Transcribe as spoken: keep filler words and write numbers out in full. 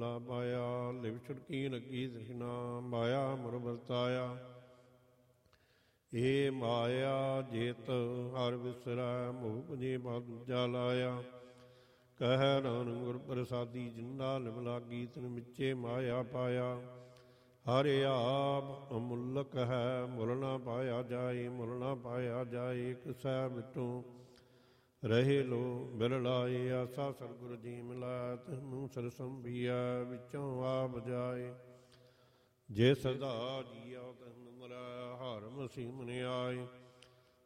ਭਲਾ ਪਾਇਆ। ਲਿਵ ਛੁਟਕੀ ਲੱਗੀ ਤ੍ਰਿਸ਼ਨਾ ਮਾਇਆ ਮੁਰ ਵਰਤਾਇਆ। ਏ ਮਾਇਆ ਜੇਤ ਹਰ ਵਿਸਰੈ ਮੋਹ ਭਜੇ ਬਾਦ ਦੂਜਾ ਲਾਇਆ। ਕਹਿ ਨਾਨਕ ਗੁਰ ਪ੍ਰਸਾਦੀ ਜਿੰਦਾ ਲਿਵ ਲਾਗੀ ਤਿਨ ਮਿੱਚੇ ਮਾਇਆ ਪਾਇਆ। ਹਰ ਆਪ ਅਮੁੱਲਕ ਹੈ ਮੁੱਲ ਨਾ ਪਾਇਆ ਜਾਏ, ਮੁੱਲ ਨਾ ਪਾਇਆ ਜਾਏ। ਕਿਸੈ ਬਿਟੂ ਰਹੇ ਲੋ ਬਿਲ ਲਾਏ। ਆਸਾ ਸਤਿਗੁਰ ਜੀ ਮਿਲਾਇਆ ਤੈਨੂੰ ਸਰਸੰਭੀਆ ਵਿੱਚੋਂ ਆ ਬਜਾਏ। ਜੇ ਸਦਾ ਜੀਆ ਤੈਨੂੰ ਮਰਾਇਆ ਹਰ ਮਸੀਹ ਮਨ ਆਏ।